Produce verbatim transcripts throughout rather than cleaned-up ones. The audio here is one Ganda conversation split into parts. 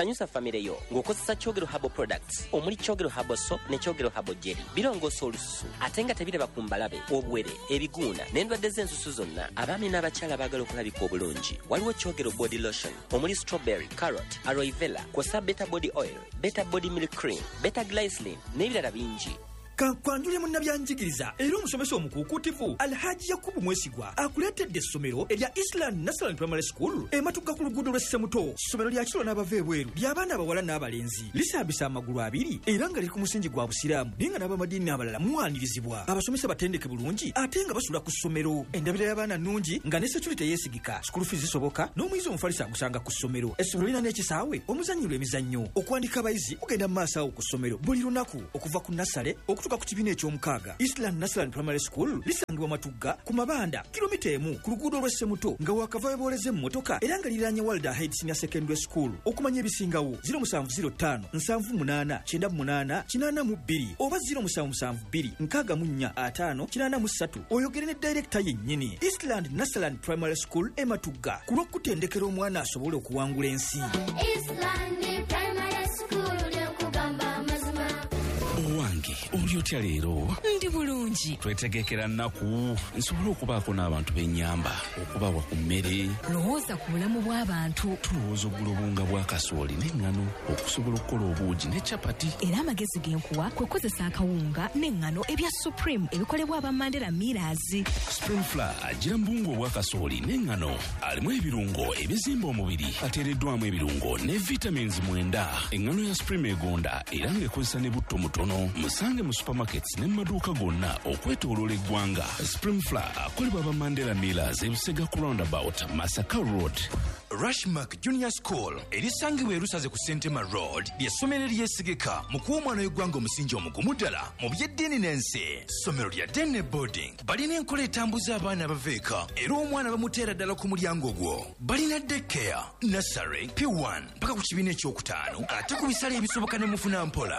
sanyusa famire yo ng'okozesa Kyogero Herbal Products omuli Kyogero Herbal Soap ne Kyogero Herbal Jelly. Birongoosa olususu ate nga tebiraba ku mbalabe, obuwere, ebiguuna n'endwadde z'ensusu zonna. Abaami n'abakyala baagala okulabika obulungi waliwo Kyogero Body Lotion omuli strawberry, carrot, aloe vera, kw'ossa Beta Body Oil, Beta Body Milk Cream, Beta Glycerin n'ebirala bingi. Kankwanjule munnabyanjigiriza era omusomesa omukuukutivu Alhaji Yakubu Mwesigwa akuleetedde essomero erya Eastland National Primary School ematugga ku luguudo lw'Essemuto. Ssomero lya kiro n'abava ebweru ly'abaana abawala n'abalenzi, lisambisa amagulu abiri era nga liri ku musingi gwa busiraamu naye nga n'abamadiini abalala muwanirizibwa. Abasomesa batendeke bulungi ate nga basula ku ssomero. Endabira y'abaana nnungi nga ne security yeesigika, school fees zisoboka n'omuyizi omufalisa agusanga ku ssomero. Essomero lirina n'ekisaawe omuzannyirwa emizannyo. Okuwandika abayizi kugenda mu maaso awo ku ssomero buli lunaku okuva ku nassale okutuuka ku kibiina eky'omukaaga. Eastland National Primary School lisangibwa Matugga ku Mabanda kilomita emu ku luguudo lw'Essemuto nga wakava booleze emmotoka era nga liranye Walder Heights Senior Secondary School. Okumanya ebisingawo zero seven zero five nsanvu munaana kyenda munaana kinaana mu bbiri oba zero seven seven bbiri nkaaga mu nnya ataano kinaana mu ssatu. Oyogere ne director yennyini. Eastland National Primary School e Matugga ku lw'okutendekera omwana asobole okuwangula ensi. Eastland Primary School ly'okugamba amazima. Owange oli otya leero? Ndi bulungi. Twetegekera nnaku nsobole okubaako n'abantu b'ennyamba okubawa ku mmere. Lowooza ku bulamu bw'abantu. Tulowooza oggula obunga bwa kasooli n'eŋŋano okusobola okukola obuugi ne capati. Era amagezi g'enkuwa kwe kozesa akawunga n'eŋŋano ebya Supreme ebikolebwa aba Mandela Millers. Spring Flour agira mbungu obwa kasooli n'eŋŋano alimu ebirungo ebizimba omubiri ateereddwamu ebirungo ne vitamins mwenda. Eŋŋano ya Supreme egonda era ng'ekozesa ne butto mutono. Musange mu supermarkets ne maduuka gonna okwetooloola eggwanga. Spring Flour akolebwa aba Mandela Millers ebusega ku roundabout Masaka Road. Rushmark Junior School erisangibwa erusaze ku Sentema Road ly'essomero eryesigika mu kuwa omwana w'eggwanga omusingi omugumu ddala mu by'eddiini n'ensi. Ssomero lya Dene Boarding balina enkola etambuza abaana abaveeka era omwana bamuteera ddala ku mulyango ogwo. Balina daycare, nursery, P one mpaka ku kibiina ekyokutaano ate ku bisale ebisoboka ne mufuna mpola.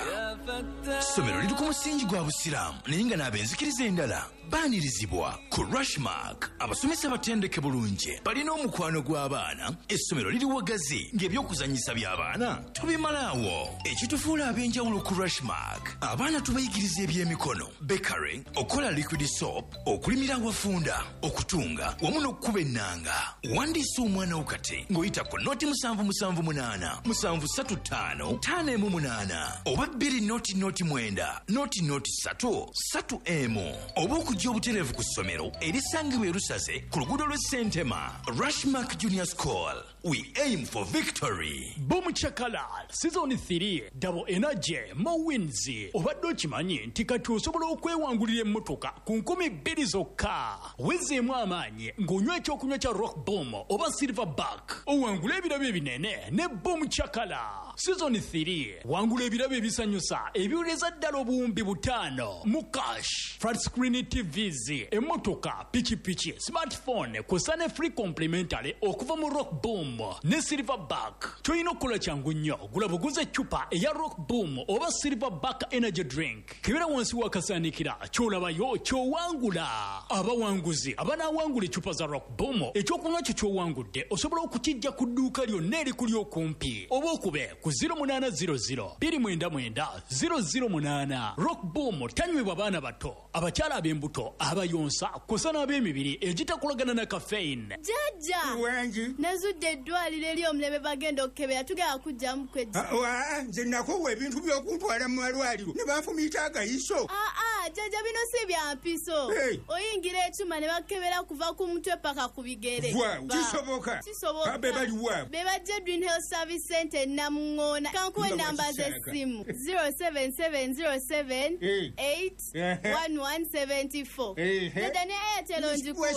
Ssomero liri ku musingi gwa busiraamu naye nga n'abenzikiriza endala baanirizibwa. Ku Rushmark abasomesa batendeke bulungi balina omukwano gw'abaana. Essomero liri wagazi ng'ebyokuzannyisa by'abaana tubimalaawo. Ekitufuula ab'enjawulo ku Rushmark, abaana tubayigiriza ebyemikono, bakery, okola liquid soap, okulimira awafunda, okutunga wamu n'okukuba ennanga. Wandiisa omwana wo kati ng'oyita ku noti musanvu musanvu munaana musanvu ssatu ttaano ttaano emu munaana oba bbiri noti noti mwenda noti noti ssatu ssatu emu oba okujja obutereevu ku ssomero erisangibwa erusaze ku luguudo lw'e Sentema. Rushmark Junior School. We aim for victory. Boom Chakala Season three Double Energy Mo Wins. Obadde okimanyi nti kati osobola okwewangulira emmotoka ku nkumi bbiri zokka. Wezeemu amaanyi ng'onywa ekyokunywa kya Rock Boom oba Silverback. Owangula ebirabo ebinene ne Boom Chakala. Season three wangula ebirabo ebisanyusa ebiwuleza ddala obuwumbi butaano mu cash. Flat screen T Vs, emmotoka, pikipiki, smartphone kw'ossa ne free complimentary okuva mu Rock Boom ne Silverback. Toyina okukola kyangu nnyo, gula buguze eccupa eya Rock Boom oba Silverback energy drink. Kebera wansi wakasaanikira ky'olabayo ky'owangula. Abawanguzi abanaawangula eccupa za Rock Boom ekyokunywa kyo ky'owangudde osobola okukijja ku dduuka lyonna erikuli okumpi oba okube ku zero eight zero zero two nine nine zero zero eight. Rock Boom tanywebwa baana bato, abakyala ab'embuto, abayonsa kw'ossa n'ab'emibiri egitakolagana na caffeine. Jajja wangi nazudde eddwaliro eri omulebe bagenda okukebera tugenda kujjamu kwejja. Nze nakowa ebintu by'okuntwala mu malwaliro ne banfumiita agayiso. Aa jajja bino si bya mpiso. Oyingira ekyuma ne bakebera kuva ku mutwe paka ku bigere. Kisoboka kisoboka be bali wa be bajja Dream Health Service Center Namuŋŋoona. Kankuwe namba z'essimu zero seven seven zero seven eight one one seven four. Dada ne Airtel onjikuwe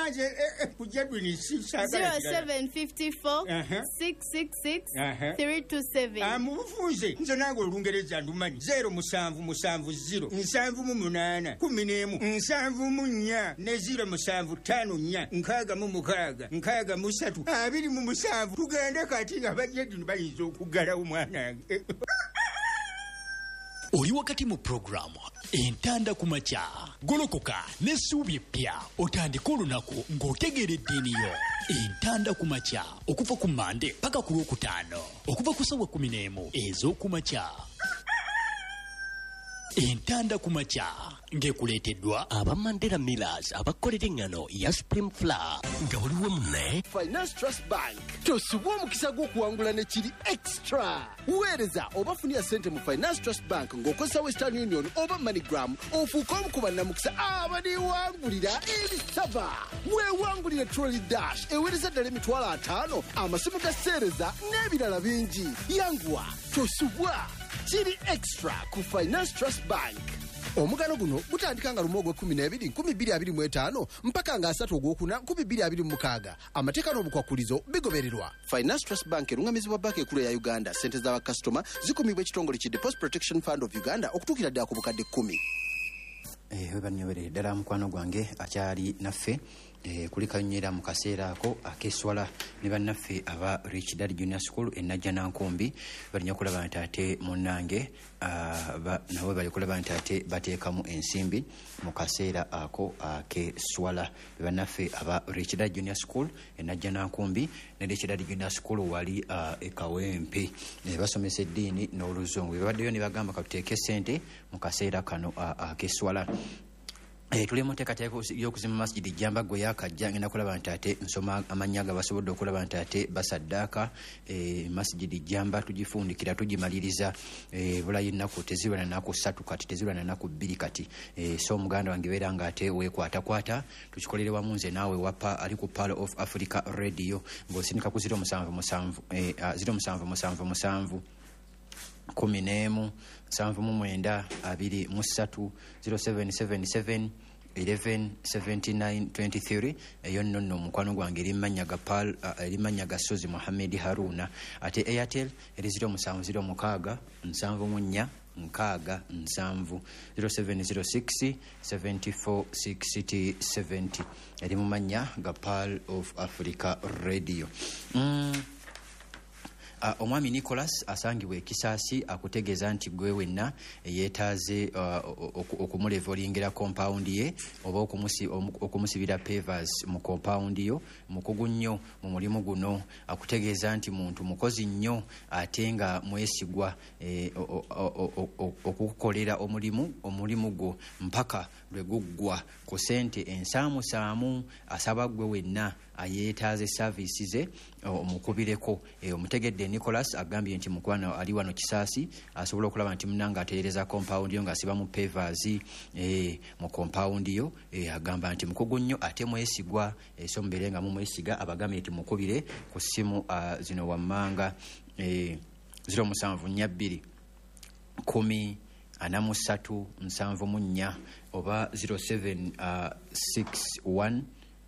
zero seven five four six six six three two seven. Amubufunze nze nange Olungereza ndumanyi zero musanvu musanvu zero nsanvu mu munaana kumi n'emu nsanvu mu nnya ne zero musanvu ttaano nnya nkaaga mu mukaaga nkaaga mu ssatu abiri mu musanvu. Tugende kati nga bajja dino bayinza okuggalawo mwanange. oli wakati mu programu entanda ku makya golokoka n'essuubi eppya otandika olunaku ng'otegeeredde eniyo entanda ku makya okuva ku mande paka ku lwokutaano okuva ku ssaawa kumi n'emu ez'oku makya entanda ku makya ng'ekuleeteddwa aba Mandela Millers abakolera eŋŋano ya Supreme Flour nga waliwo munne Finance Trust Bank tosubwa omukisa gw'okuwangula ne kiri extra weereza oba funira ssente mu Finance Trust Bank ng'okozesa Western Union oba MoneyGram ofuuka omu ku bannamukisa abaniwangulira ebisava weewangulire Trolley Dash eweereza ddala emitwalo ataano amasimu ga seereza n'ebirala bingi yanguwa tosubwa kiri extra ku Finance Trust Bank. Omugano guno gutandika nga lumu ogw'ekkumi n'ebiri nkumi bbiri abiri mu etaano mpaka nga asatu ogwokuna nkumi bbiri abiri mu mukaaga amateeka n'obukwakulizo bigobererwa. Finance Trust Bank erungamizibwa banka ekkulu ya Uganda. Ssente z'abakasitoma zikumibwa ekitongole ki Deposit Protection Fund of Uganda okutuukira ddala ku bukadde kkumi. Eh, webanyobere ddala mukwano gwange akyali naffe eh, kulikanyera mu kaseera ako akeswala ne bannaffe aba Rich Dad Junior School enajja nankumbi balinya kulaba nti ate munnange uh, ba, nabo bali kulaba nti ate bateekamu ensimbi mu kaseera ako akeswala bannaffe aba Rich Dad Junior School enajja nankumbi ne Rich Dad Junior School wali uh, ekawempe ne basomesa eddiini n'oluzungu babaddeyo ne bagamba katuteeke ssente mu kaseera kano uh, akeswala. Eh, tuli mu nteekateeka y'okuzimba masjidi Jambaggo yakajja ngenda kulaba nti ate nsoma amannya ga basobodde okulaba nti ate basaddaaka eh, masjidi Jamba tugifundikira tugimaliriza eh, bulayi ennaku tezirwa na nnaku ssatu kati tezirwa na nnaku bbiri kati eh, so muganda wange beera nga ate weekwatakwata tukikolere wamu nze naawe wapa ali ku Pearl of Africa Radio ng'osindika ku ziro musanvu musanvu eh, ziro musanvu musanvu musanvu kumi n'emu nsanvu mu mwenda abiri mu ssatu zero seven seven seven eleven seventy-nine twenty-three eyo nno nno mukwano gwange erimanya ga Pearl erimanya ga Sozi Mohamed Haruna ate Airtel eri zero musanvu zero mukaaga nsanvu mu nnya nkaaga nsanvu zero seven zero six seven four sixty seventy eri mu manya ga Pearl of Africa Radio. mm. Uh, omwami Nicholas asangibwa ekisaasi akutegeeza nti gwe wenna yeetaaze uh, okumulevolingera compound ye oba okumusi, okumusibira pavers mu compound yo mukugu nnyo mu mulimu guno akutegeeza nti muntu mukozi nnyo ate nga mwesigwa eh, okukolera omulimu omulimu gwo mpaka lwe guggwa ku ssente ensaamusaamu asaba gwe wenna ayeetaaze services ze omukubireko eh, omutegedde Nicholas agambye nti mukwana ali wano kisaasi asobola okulaba nti munanga ateereza compound yo ng'asiba mu pavers eh, mu compound yo eh, agamba nti mukugu nnyo ate mwesigwa eh, so mbeere nga mumwesiga abagambye nti mukubire ku ssimu uh, zino wammanga eh, zero musanvu nnya bbiri kumi ana mu ssatu nsanvu mu nnya oba zero seven six one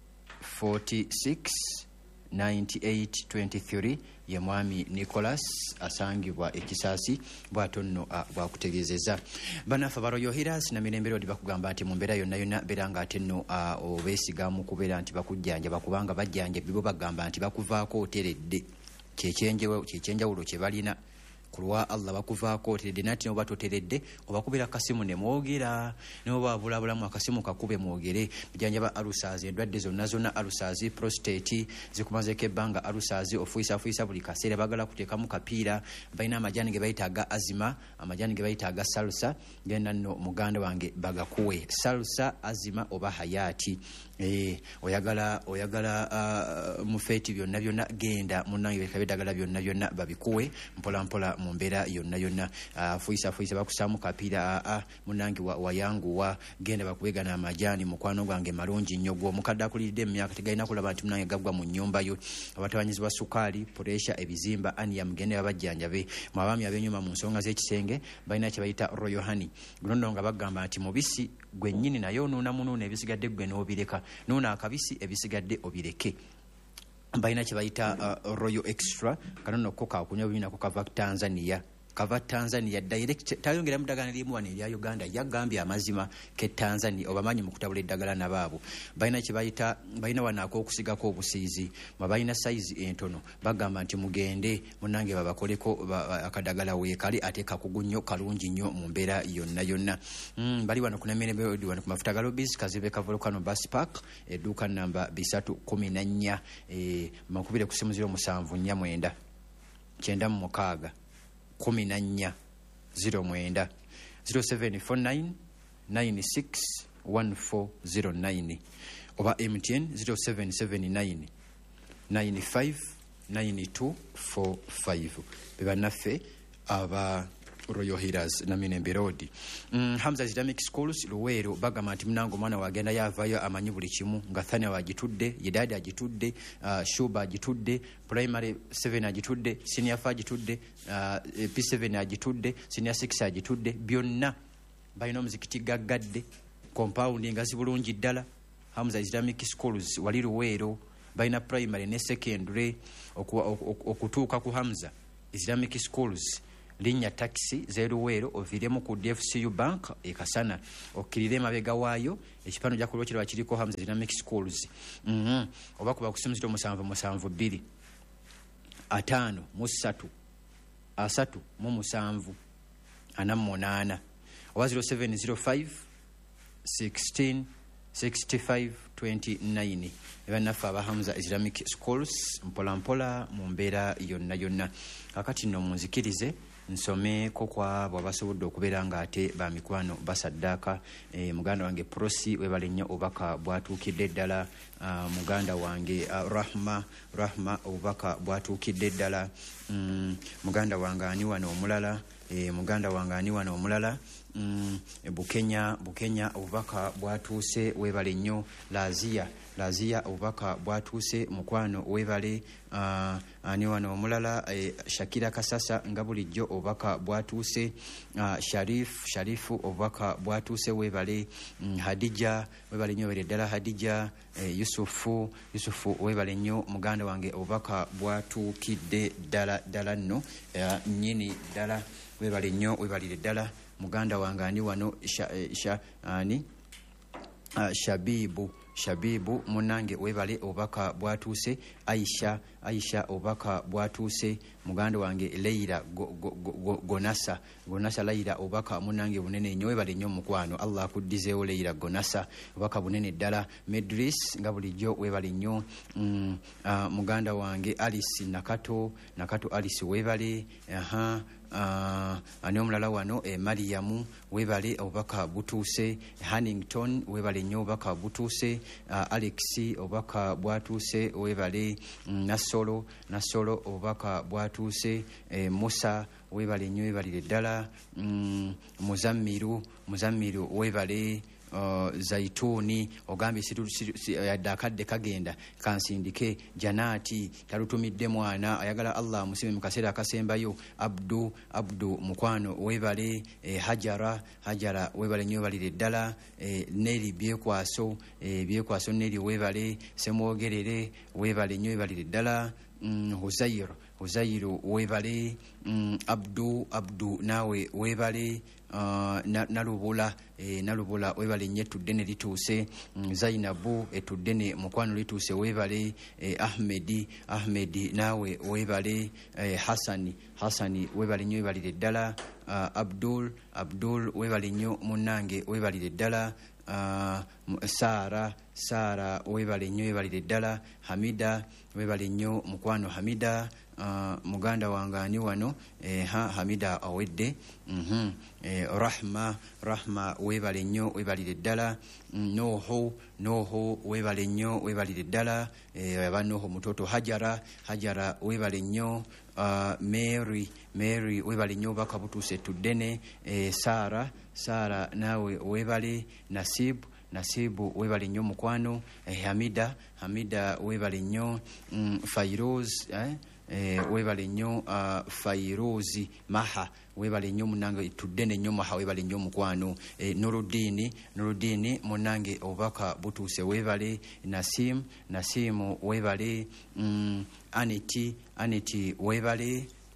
forty-six ninety-eight twenty-three ye mwami Nicholas asangibwa ekisaasi bw'ato nno bwakutegeezeza. Bannaffe ba Royal Healers na mirembera odi bakugamba nti mu mbeera yonna yonna beera nga ate nno obeesigamu kubeera nti bakujjanjaba kubanga bajjanjabbi bo bagamba nti bakuvaako oteredde kyekyenjawulo kye balina kulwa Allah bakuvaako oteredde nati noba toteredde obakubira kasimu ne mwogera noba abulabulamu akasimu kakube mwogere bijanjaba alusazi endwadde zonna zonna alusazi prostate zikumazeeko ebbanga alusazi ofuisa fuisa buli kaseera bagala kuteekamu kapiira balina amajani ge bayitaaga azima amajani ge bayitaaga salsa genda nno muganda wange bagakuwe salsa azima oba hayati eh oyagala oyagala uh, mufeti byonna byonna genda munange bekabedagala byonna byonna babikuwe mpola mpola mu mbeera yonna yonna uh, fuisa fuisa bakusaamu kapiira uh, uh, munange wa, wayanguwa genda bakubegana amajani mukwano gwange malungi nnyo gwo mukadde akulidde emyaka tegalina kulaba nti munange gaggwa mu nnyumba yo abatawanyizibwa sukaali puresha ebizimba aniya mugende babajjanjabe mu abaami ab'ennyuma mu nsonga z'ekisenge balina kye bayita royal honey guno nno nga bagamba nti mubisi gwe nnyini naye onuuna munuuna ebisigadde gwe n'obireka nuuna akabisi ebisigadde obireke balina kye bayita uh, royal extra kano nno ko kakunywa bibina ko kava Tanzania kava Tanzania direct tayongera mudagana limu wano erya Uganda yagambye amazima ke Tanzania obamanyi mu kutabula eddagala nabaabo balina kye bayita balina wano ak'okusigako obusiizi mabalina size entono bagamba nti mugende munange babakoleko ba, akadagala weekali ate kakugu nnyo kalungi nnyo mu mbeera yonna yonna mm, bali wano kunamirembe odi wano ku mafuta galobis kazibe kavolukano bus park edduuka namba bisatu kumi na nnya e, makubire ku simu ziro musanvu nnya mwenda kyenda mu mukaaga kumi na nnya ziro mwenda zero seven four nine nine six one four zero nine oba M T N zero seven seven nine nine five nine two four five bebanaffe aba Royal Healers na Minembe Road. Mm, Hamza Islamic Schools Luweero bagamba nti mnango mwana wagenda yavayo amanyi buli kimu nga Thania wagitudde Yedadi agitudde uh, Shuba agitudde primary seven agitudde senior five agitudde uh, P seven agitudde senior six agitudde byonna balina omuzikiti gaggadde compound ngazi bulungi ddala. Hamza Islamic Schools wali Luweero balina primary ne secondary okutuuka ku Hamza Islamic Schools linya taxi zeruwero oviremu ku D F C U bank ekasana okirire mabega waayo ekipano ja kulokero bakiriko Hamza Islamic Schools mhm oba kuba kusimuziro musanvu musanvu bbiri atano musatu asatu mu musanvu ana munana oba zero seven zero five sixteen sixty-five twenty-nine ebanafa aba Hamza Islamic Schools mpola mpola mu mbeera yonna yonna kakati no munzikirize nsome ko kwa bwabasobodde okubeera nga ate ba mikwano basaddaaka e, muganda wange Prosi webale nnyo obaka bwatuukidde ddala uh, muganda wange uh, Rahma Rahma obaka bwatuukidde ddala mm, muganda wange ani wano omulala e, muganda wange ani wano omulala mm, e, Bukenya Bukenya obaka bwatuuse webale nnyo Lazia Lazia obaka bwatuuse mukwano webale uh, ani wano omulala e, Shakira Kasasa nga bulijjo obaka bwatuuse uh, Sharif Sharifu obaka bwatuuse webale mm, Hadija webale nnyo webale ddala Hadija e, Yusufu Yusufu webale nnyo muganda wange obaka bwatuukidde ddala ddala nno uh, nnyini ddala webale nnyo webalire ddala muganda wange ani wano sha, sha, ani uh, Shabibu Shabibu munange webale obaka bwatuuse Aisha Aisha obaka bwatuuse muganda wange Leila go, go, go, Gonasa Gonasa Leila obaka munange bunene nnyo webale nnyo mukwano Allah akuddizeewo Leila Gonasa obaka bunene ddala Medris nga bulijjo webale nnyo mm, uh, muganda wange Alice Nakato Nakato Alice webale aha Uh, ani omulala wano e Mariamu webale obaka butuuse Hannington webale nnyo obaka butuuse uh, Alex obaka bwatuuse webale mm, Nasolo Nasolo obaka bwatuuse e, Musa webale nnyo webalire ddala mm, Muzammiru Muzammiru webale Uh, Zaituni ogambye yadde akadde kagenda kansindike Janati talutumidde mwana ayagala Allah musime mu kaseera akasembayo Abdu Abdu mukwano webale eh, Hajara Hajara webale nnyo balire ddala eh, Neri byekwaso eh, byekwaso Neri webale Semwogerere webale nnyo balire ddala mm, Huzair Huzairu webale mm, Abdu Abdu nawe webale Uh, nalubula e, nalubula webale nnyo ettudde ne lituuse mm, Zainabu ettudde ne mukwano lituuse webale e, Ahmedi Ahmedi naawe webale e, Hasani Hasani webale nnyo webalire ddala uh, Abdul Abdul webale nnyo munnange webalire ddala uh, Sara Sara webale nnyo webalire ddala Hamida webale nnyo mukwano Hamida Uh, muganda wange ani wano eh, ha, Hamida awedde mm-hmm. eh, Rahma Rahma webale nnyo webalire ddala mm, Noho Noho webale nnyo webalire ddala eh, aba Noho mutoto Hajara Hajara webale nnyo uh, Mary Mary webale nnyo baka butuuse tuddene eh, Sara Sara nawe webale Nasibu Nasibu webale nnyo mukwano eh, Hamida Hamida webale nnyo mm, Fairoz eh Eh, webale nnyo uh, Fairozi Maha webale nnyo munange tuddene nnyo Maha webale nnyo mukwano eh, Nurudini Nurudini munange obaka butuuse webale Nasim Nasimu webale mm, Aniti Aniti webale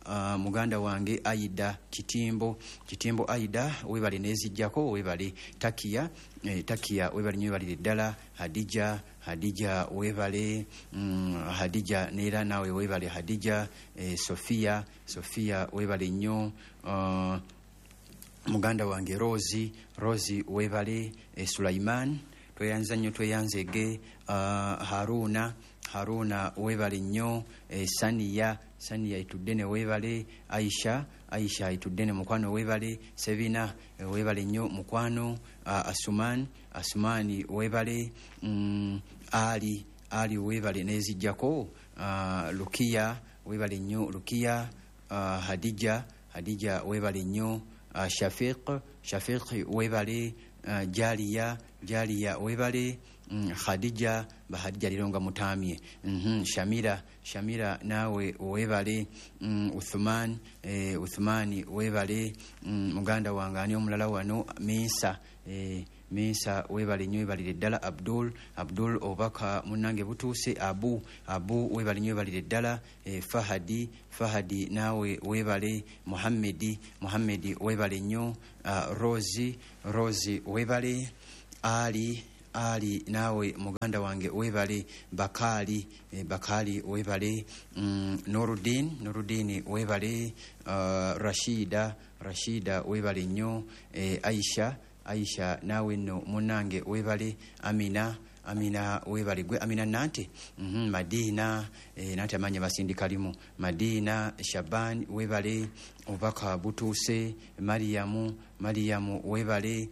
uh, muganda wange Aida Kitimbo Kitimbo Aida webale nezijjako webale Takia eh, Takia webale nnyo webalire ddala Hadija Hadija webale mm, Hadija neera nawe webale Hadija eh, Sofia Sofia webale nnyo uh, muganda wange Rozi Rozi webale eh, Sulaiman tweyanza nnyo tweyanzege uh, Haruna Haruna webale nnyo eh, Sania Sania itudde ne webale Aisha Aisha itudde ne mukwano webale Sevina eh, webale nnyo mukwano uh, Asuman Asumani webale mm, Ali Ali webale nezijjako uh, Lukia webale nnyo Lukia uh, Hadija Hadija webale nnyo uh, Shafiq Shafiq webale uh, Jalia Jalia webale mm, Khadija bahadija lironga mutamye mhm Shamira Shamira nawe webale mm, Uthman eh, Uthmani webale mm, muganda wangani omulala wano Misa eh, Misa webale nnyo webalire ddala Abdul Abdul obaka munange butuse Abu Abu webale nnyo webalire ddala eh, Fahadi Fahadi nawe webale Muhammedi Muhammedi webale nnyo uh, Rozi Rozi webale Ali Ali nawe muganda wange webale Bakali eh, Bakali webale mm, Nuruddin Nuruddin webale uh, Rashida Rashida webale nnyo eh, Aisha Aisha nawe no munange webale Amina Amina webale gwe Amina nante mm-hmm, Madina eh, nante amanya basindikalimu Madina Shaban webale obaka butuse Mariamu Mariamu webale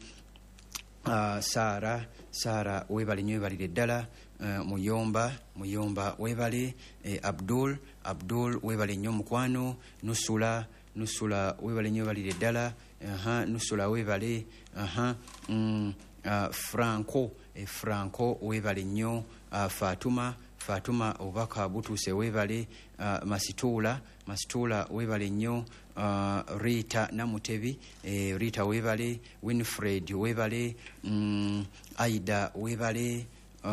uh, Sara Sara webale nnyo webalire ddala uh, Muyomba Muyomba webale eh, Abdul Abdul webale nnyo mukwano Nusula Nusula webale nnyo webalire ddala aha uh-huh, Nusula webale aha uh-huh, mm, uh, Franco eh, Franco webale nnyo uh, Fatuma Fatuma obaka butuse webale uh, Masitula Masitula webale nnyo uh, Rita Namutebi eh, Rita webale Winfred webale mm, Aida webale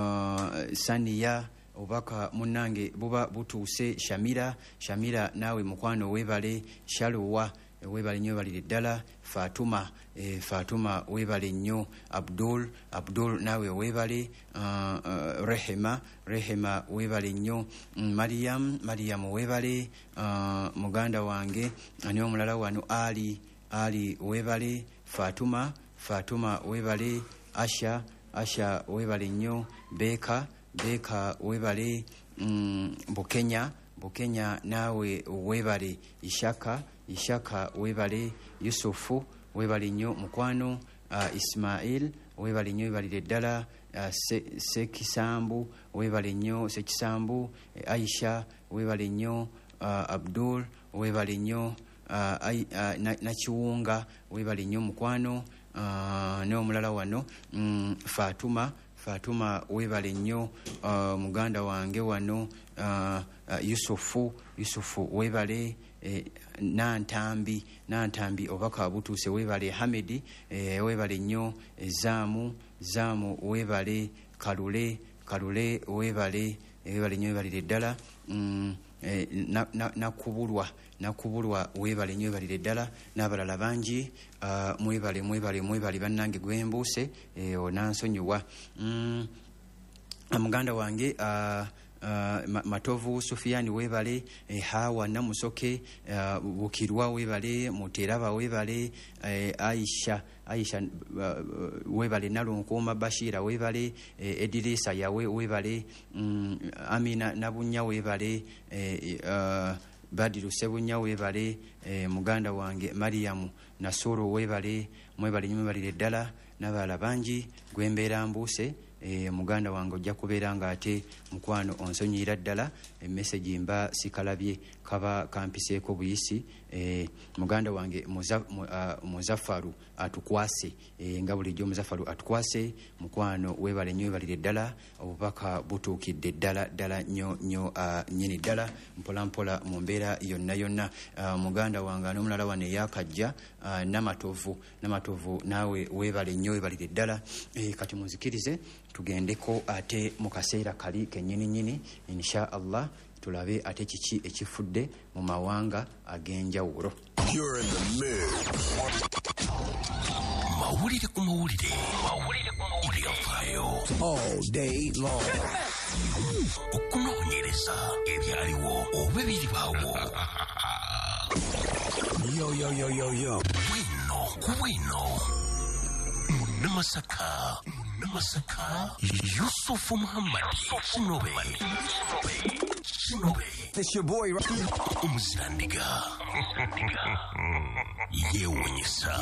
uh, Sania obaka munange buba butuse Shamira Shamira nawe mukwano webale Shaluwa webale nnyo webalire ddala Fatuma eh, Fatuma webale nnyo Abdul Abdul nawe webale uh, uh, Rehema Rehema webale nnyo mm, Mariam Mariam webale uh, muganda wange ani omulala wano Ali Ali webale Fatuma Fatuma webale Asha Asha webale nnyo Beka Beka webale mm, Bukenya Bukenya nawe webale Ishaka Ishaka webale Yusufu webale nnyo mukwano uh, Ismail webale nnyo webalire ddala uh, se, Sekisambu webale nnyo Sekisambu eh, Aisha webale nnyo uh, Abdul webale nnyo uh, uh, Nakiwunga webale nnyo mukwano uh, n'omulala wano mm, Fatuma Fatuma webale nnyo uh, muganda wange wano uh, uh, Yusufu Yusufu webale eh, Nantambi Nantambi obaka butuse webale Hamidi eh, webale nnyo eh, Zamu Zamu webale Kalule Kalule webale eh, webale nnyo webalire ddala mm, eh, nakubulwa na nakubulwa webale nnyo webalire ddala n'abalala bangi uh, mwebale mwebale mwebale bannange gwembuse eh, onansonyiwa mm, muganda wange uh, Uh, Matovu Sufiani webale eh, Hawa Namusoke uh, Bukirwa webale Muteraba webale eh, Aisha Aisha uh, webale Nalunkuma Bashira webale eh, Edirisa yawe webale mm, Amina Nabunya webale eh, uh, Badiru Sebunya webale eh, muganda wange Mariamu Nasuru webale mwebale nyebalire ddala n'abala bangi gwembeera mbuse e, muganda wange ojja kubeera nga ate mukwano onsonyiira ddala emessage mba sikalabye kaba kampiseeko buyisi e, muganda wange Muzaffaru uh, atukwase e, nga bulijjo Muzaffaru atukwase mukwano webale nnyo webalire ddala obubaka butuukidde ddala ddala nnyo nnyo uh, nnyini ddala mpola mpola mu mbeera yonna yonna uh, muganda wange n'omulala wano eyakajja uh, namatovu namatovu naawe webale nnyo webalire ddala e, kati muzikirize tugendeko ate mu kaseera kali kennyini nnyini insha Allah tulabe ate kiki ekifudde mu mawanga ag'enjawulo. Mawulire ku mawulire mawulire ku mawulire afaayo all day long okunoonyereza ebyaliwo oba ebiribaawo. yo yo yo yo yo bwino ku bwino munnamasaka munnamasaka yusufu muhammadi kinobe kinobe this your boy right? Umuzirandiga yeewuunyisa